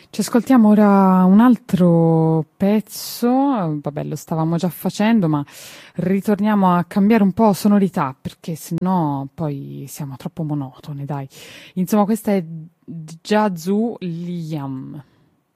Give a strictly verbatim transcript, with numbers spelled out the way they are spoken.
Ci ascoltiamo ora un altro pezzo, vabbè lo stavamo già facendo, ma ritorniamo a cambiare un po' sonorità perché sennò poi siamo troppo monotone, dai. Insomma, questa è Jazzu Liam.